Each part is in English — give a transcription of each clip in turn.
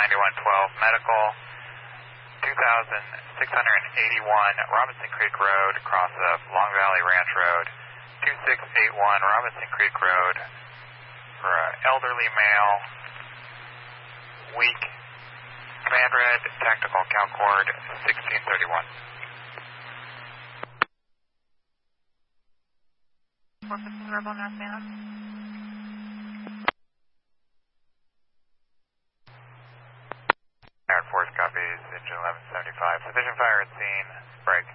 9112 Medical, 2681 Robinson Creek Road, cross of Long Valley Ranch Road, 2681 Robinson Creek Road, for elderly male, weak, command red, tactical CalCord 1631. 415 Rebel North Phantom. Air Force copies, engine 1175. Sufficient fire at scene, break.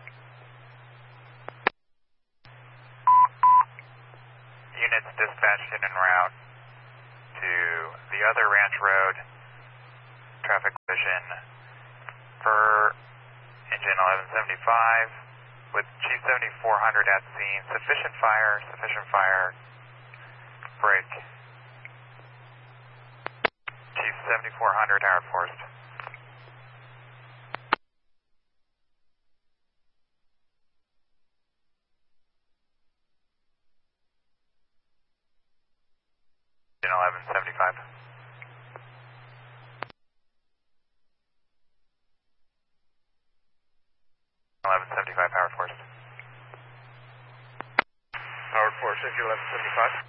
Units dispatched in en route to the other ranch road, traffic collision for engine 1175 with Chief 7400 at scene. Sufficient fire, break. Chief 7400, Howard Forest. Engine 1175. Howard Forest. Howard Forest, engine 1175.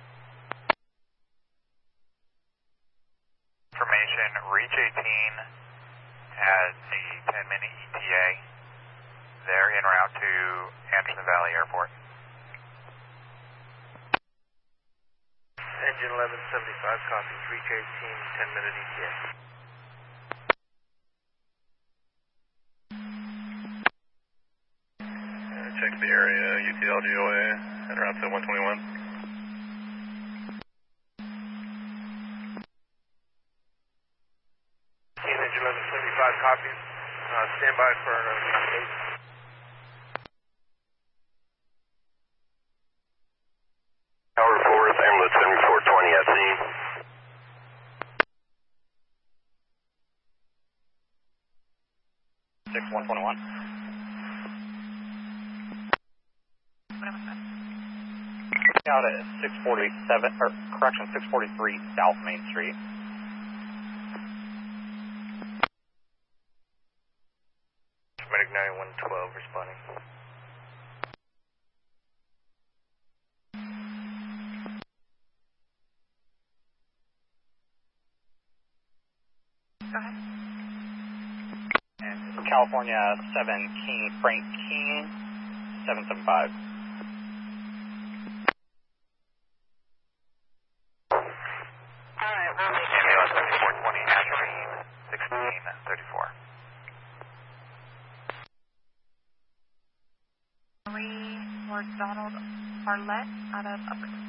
Information, reach 18 at the 10-minute ETA. They're en route to Anderson Valley Airport. Engine 1175 copies, reach 18, 10-minute ETA. Check the area, UTL GOA, at around 121. Engine 1175 copies, stand by for update. Howard Forest, ambulance 7420 at scene. Six 121. Out at 647, or correction, 643 South Main Street. Medic 9112 responding. Go ahead. And California 7 King, Frank King, 775. Ambulance 7420, Nazarene 1634. We were Donald Arlett out of Upper.